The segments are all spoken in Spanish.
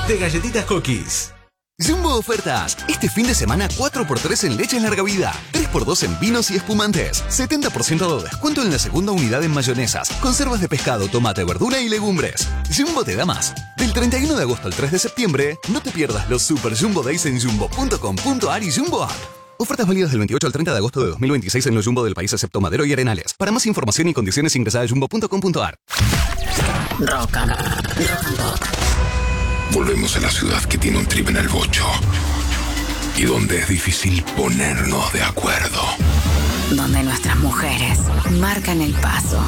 de galletitas Cookies. Jumbo Ofertas. Este fin de semana 4x3 en leche en larga vida, 3x2 en vinos y espumantes, 70% de descuento en la segunda unidad en mayonesas, conservas de pescado, tomate, verdura y legumbres. Jumbo te da más. Del 31 de agosto al 3 de septiembre, no te pierdas los Super Jumbo Days en jumbo.com.ar y Jumbo App. Ofertas válidas del 28 al 30 de agosto de 2026 en los Jumbo del país excepto Madero y Arenales. Para más información y condiciones ingresa a jumbo.com.ar. Rock and Pop. Volvemos a la ciudad que tiene un trip en el bocho y donde es difícil ponernos de acuerdo. Donde nuestras mujeres marcan el paso.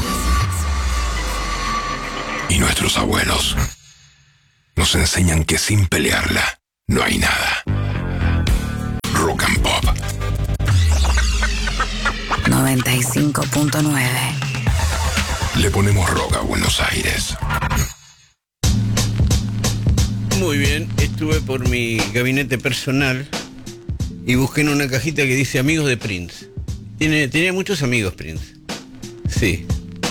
Y nuestros abuelos nos enseñan que sin pelearla no hay nada. Rock and Pop 95.9. Le ponemos rock a Buenos Aires. Muy bien, estuve por mi gabinete personal y busqué en una cajita que dice amigos de Prince. Tenía muchos amigos Prince. Sí.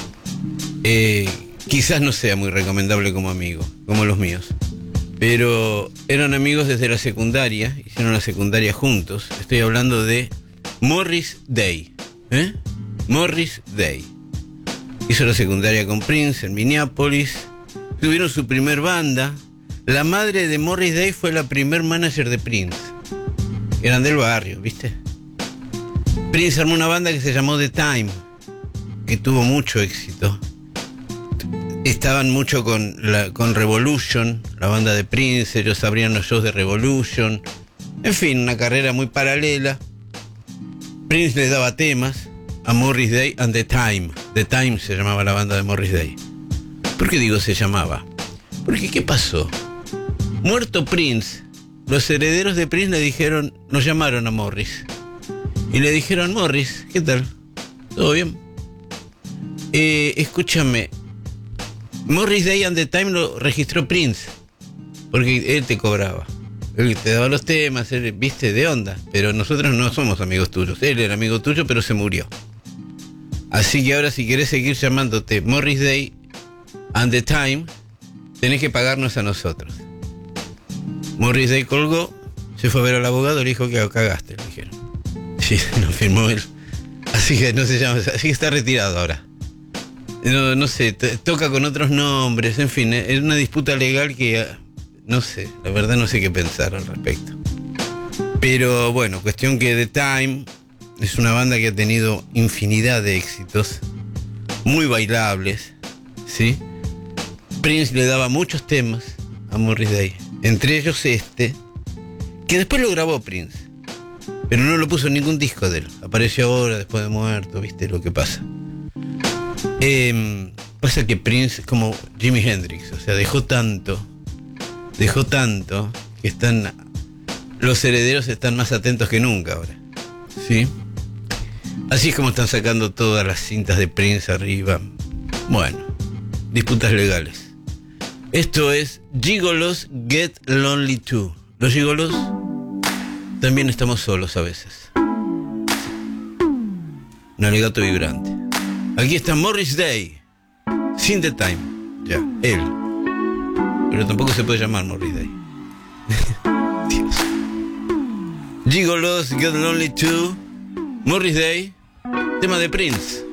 Quizás no sea muy recomendable como amigo, como los míos. Pero eran amigos desde la secundaria, hicieron la secundaria juntos. Estoy hablando de Morris Day. Morris Day. Hizo la secundaria con Prince en Minneapolis. Tuvieron su primer banda. La madre de Morris Day fue la primer manager de Prince. Eran del barrio, ¿viste? Prince armó una banda que se llamó The Time, que tuvo mucho éxito. Estaban mucho con Revolution, la banda de Prince, ellos abrían los shows de Revolution. En fin, una carrera muy paralela. Prince le daba temas a Morris Day and The Time. The Time se llamaba la banda de Morris Day. ¿Por qué digo se llamaba? Porque ¿qué pasó? Muerto Prince, los herederos de Prince nos llamaron a Morris. Y le dijeron, Morris, ¿qué tal? ¿Todo bien? Escúchame, Morris Day and The Time lo registró Prince, porque él te cobraba. Él te daba los temas, él, viste, de onda. Pero nosotros no somos amigos tuyos. Él era amigo tuyo, pero se murió. Así que ahora si querés seguir llamándote Morris Day and The Time, tenés que pagarnos a nosotros. Morris Day colgó, se fue a ver al abogado, le dijo que cagaste, le dijeron. Sí, lo firmó él. Así que no se llama, así que está retirado ahora. No sé, toca con otros nombres, en fin, es una disputa legal que no sé, la verdad no sé qué pensar al respecto. Pero bueno, cuestión que The Time es una banda que ha tenido infinidad de éxitos, muy bailables, ¿sí? Prince le daba muchos temas a Morris Day, entre ellos que después lo grabó Prince, pero no lo puso en ningún disco de él. Apareció ahora, después de muerto, ¿viste lo que pasa? Pasa que Prince es como Jimi Hendrix, o sea, dejó tanto que los herederos están más atentos que nunca ahora, ¿sí? Así es como están sacando todas las cintas de Prince arriba. Bueno, disputas legales. Esto es Gigolos Get Lonely Too. Los gigolos también estamos solos a veces. Un alegato vibrante. Aquí está Morris Day, sin The Time, ya, él. Pero tampoco se puede llamar Morris Day. Dios. Gigolos Get Lonely Too, Morris Day, tema de Prince.